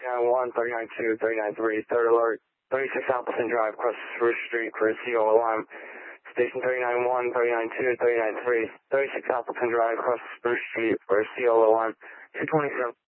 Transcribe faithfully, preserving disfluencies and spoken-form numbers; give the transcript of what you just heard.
thirty-nine one, thirty-nine two, thirty-nine three, third alert, thirty-six Appleton Drive, across Spruce Street for a C O alarm. Station thirty-nine one, thirty-nine two, thirty-nine three, thirty-six Appleton Drive, across Spruce Street for a C O alarm. two twenty-seven.